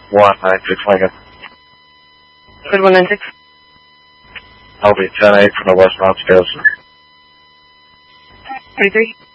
196 Lincoln. Code 196. I'll be 10-8 from the westbound scales. 33.